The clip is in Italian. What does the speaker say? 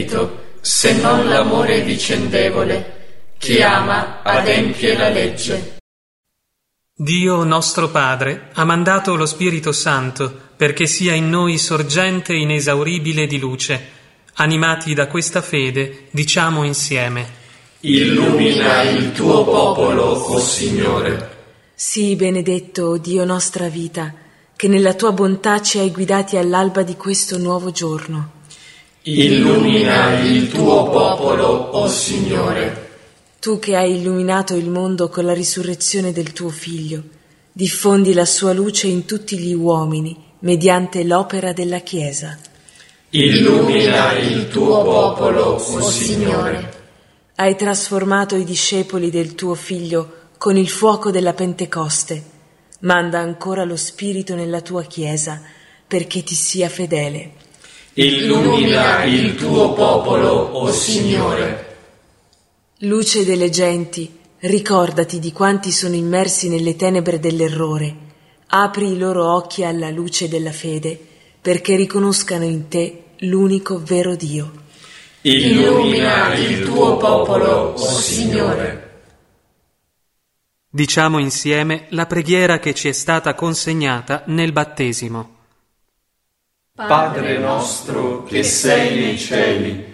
merito, se non l'amore vicendevole, che ama adempie la legge. Dio nostro Padre ha mandato lo Spirito Santo perché sia in noi sorgente inesauribile di luce. Animati da questa fede, diciamo insieme: Illumina il tuo popolo, o Signore. Sii benedetto, o Dio nostra vita, che nella tua bontà ci hai guidati all'alba di questo nuovo giorno. Illumina il tuo popolo, o Signore. Tu che hai illuminato il mondo con la risurrezione del tuo Figlio, diffondi la sua luce in tutti gli uomini mediante l'opera della Chiesa. Illumina il tuo popolo, o Signore. Hai trasformato i discepoli del tuo Figlio con il fuoco della Pentecoste. Manda ancora lo Spirito nella tua Chiesa perché ti sia fedele. Illumina il tuo popolo, o Signore. Luce delle genti, ricordati di quanti sono immersi nelle tenebre dell'errore. Apri i loro occhi alla luce della fede, perché riconoscano in te l'unico vero Dio. Illumina il tuo popolo, o Signore. Diciamo insieme la preghiera che ci è stata consegnata nel battesimo. Padre nostro che sei nei cieli,